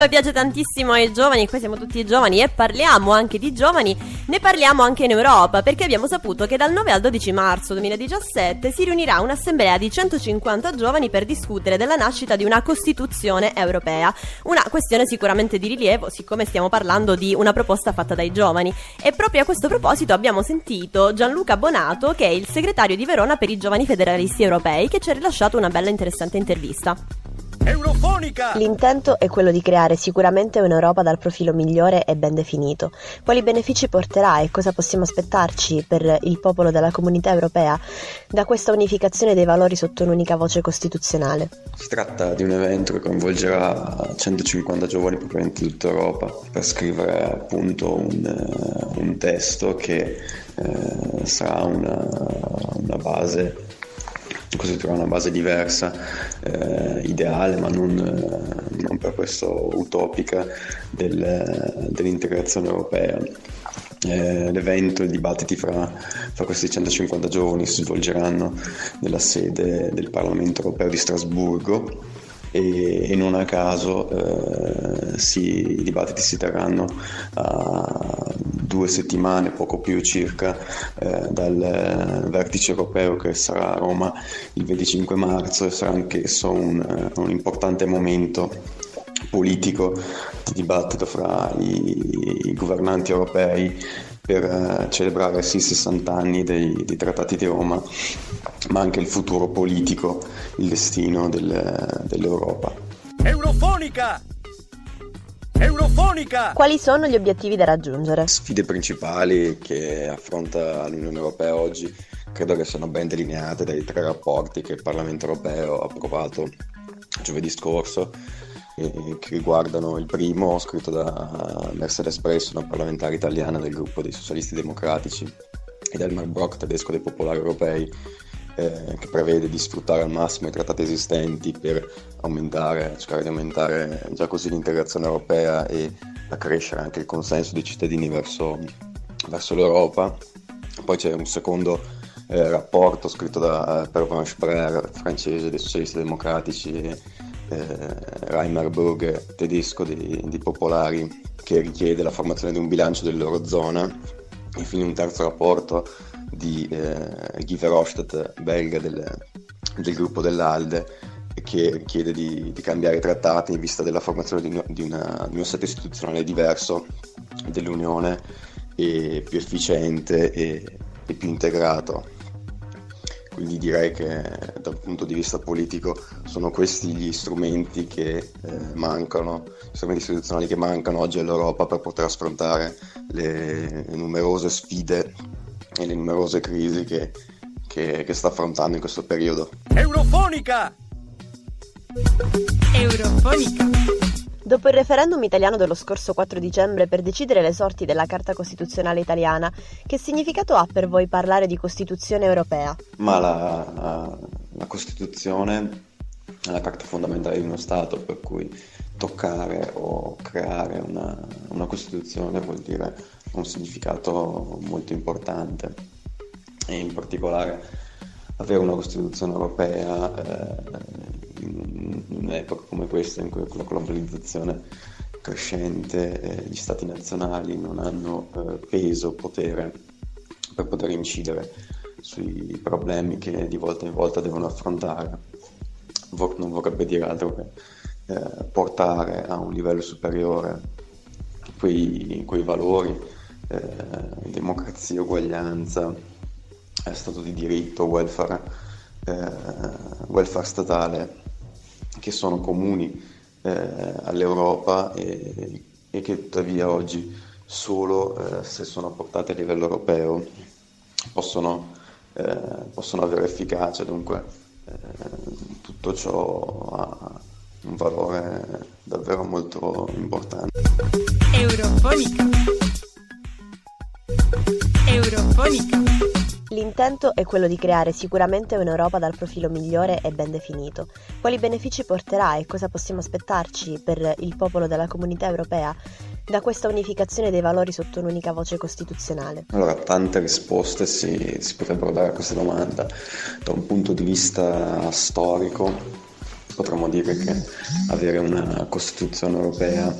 Piace tantissimo ai giovani, qua siamo tutti giovani e parliamo anche di giovani, ne parliamo anche in Europa perché abbiamo saputo che dal 9 al 12 marzo 2017 si riunirà un'assemblea di 150 giovani per discutere della nascita di una Costituzione europea, una questione sicuramente di rilievo siccome stiamo parlando di una proposta fatta dai giovani e proprio a questo proposito abbiamo sentito Gianluca Bonato che è il segretario di Verona per i giovani federalisti europei che ci ha rilasciato una bella e interessante intervista. Eurofonica! L'intento è quello di creare sicuramente un'Europa dal profilo migliore e ben definito. Quali benefici porterà e cosa possiamo aspettarci per il popolo della comunità europea da questa unificazione dei valori sotto un'unica voce costituzionale? Si tratta di un evento che coinvolgerà 150 giovani provenienti da tutta Europa per scrivere appunto un testo che sarà una base, costituirà una base diversa, ideale ma non per questo utopica dell'integrazione europea. L'evento, i dibattiti fra questi 150 giovani si svolgeranno nella sede del Parlamento europeo di Strasburgo e non a caso i dibattiti si terranno a 2 settimane, poco più circa, dal vertice europeo che sarà a Roma il 25 marzo e sarà anch'esso un importante momento politico di dibattito fra i governanti europei per celebrare sì 60 anni dei trattati di Roma, ma anche il futuro politico, il destino dell'Europa. Eurofonica! Eurofonica! Quali sono gli obiettivi da raggiungere? Sfide principali che affronta l'Unione Europea oggi credo che siano ben delineate dai 3 rapporti che il Parlamento Europeo ha approvato giovedì scorso, che riguardano il primo, scritto da Mercedes Bresso, una parlamentare italiana del gruppo dei socialisti democratici, ed Elmar Brok, tedesco dei popolari europei, che prevede di sfruttare al massimo i trattati esistenti per cercare di aumentare già così l'integrazione europea e accrescere anche il consenso dei cittadini verso l'Europa. Poi c'è un secondo rapporto scritto da Pervenche Perez, francese dei socialisti democratici, e Reimer Böge, tedesco dei popolari, che richiede la formazione di un bilancio dell'Eurozona. E infine un terzo rapporto di Guy Verhofstadt, belga del gruppo dell'ALDE, che chiede di cambiare i trattati in vista della formazione di uno stato istituzionale diverso dell'Unione e più efficiente e più integrato. Quindi direi che dal punto di vista politico sono questi gli strumenti che mancano, gli strumenti istituzionali che mancano oggi all'Europa per poter affrontare le numerose sfide e le numerose crisi che sta affrontando in questo periodo. Eurofonica! Eurofonica! Dopo il referendum italiano dello scorso 4 dicembre per decidere le sorti della Carta Costituzionale italiana, che significato ha per voi parlare di Costituzione europea? Ma la Costituzione è la carta fondamentale di uno Stato, per cui toccare o creare una Costituzione vuol dire un significato molto importante, e in particolare avere una Costituzione europea in un'epoca come questa, in cui con la globalizzazione crescente gli stati nazionali non hanno peso, potere per poter incidere sui problemi che di volta in volta devono affrontare. Non vorrebbe dire altro che portare a un livello superiore quei valori, democrazia, uguaglianza, Stato di diritto, welfare statale, che sono comuni all'Europa e che tuttavia oggi solo se sono portate a livello europeo possono avere efficacia. Dunque tutto ciò ha un valore davvero molto importante. Eurofonica! Eurofonica! L'intento è quello di creare sicuramente un'Europa dal profilo migliore e ben definito. Quali benefici porterà e cosa possiamo aspettarci per il popolo della comunità europea da questa unificazione dei valori sotto un'unica voce costituzionale? Allora, tante risposte si potrebbero dare a questa domanda. Da un punto di vista storico, Potremmo dire che avere una Costituzione europea